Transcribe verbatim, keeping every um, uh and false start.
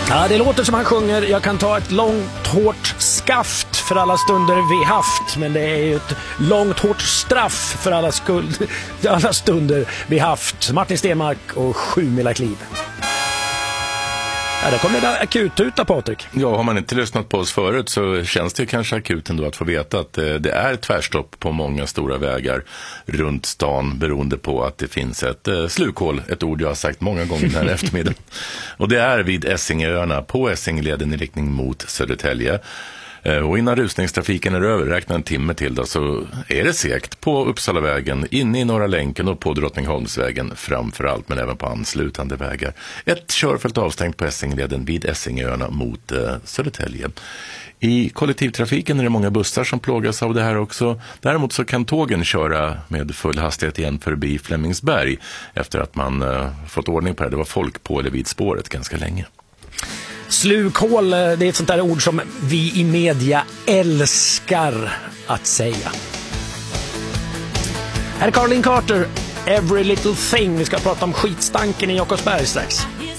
Ja, det låter som han sjunger. Jag kan ta ett långt hårt skaft för alla stunder vi haft, men det är ju ett långt hårt straff för alla, skuld, alla stunder vi haft. Martin Stenmarck och Sju mila kliv. Ja, det kommer det akut ut av Patrik. Ja, har man inte lyssnat på oss förut så känns det kanske akut ändå att få veta att det är tvärstopp på många stora vägar runt stan beroende på att det finns ett slukhål, ett ord jag har sagt många gånger den här eftermiddagen. Och det är vid Essingeöarna på Essingeleden i riktning mot Södertälje. Och innan rusningstrafiken är över, räknar en timme till då, så är det segt på Uppsalavägen, inne i Norra länken och på Drottningholmsvägen framförallt, men även på anslutande vägar. Ett körfält avstängt på Essingeleden vid Essingeöarna mot eh, Södertälje. I kollektivtrafiken är det många bussar som plågas av det här också. Däremot så kan tågen köra med full hastighet igen förbi Flemingsberg efter att man eh, fått ordning på det. Det var folk på eller vid spåret ganska länge. Slukhål, det är ett sånt där ord som vi i media älskar att säga. Här är Caroline Carter, Every Little Thing. Vi ska prata om skitstanken i Jakobsberg strax.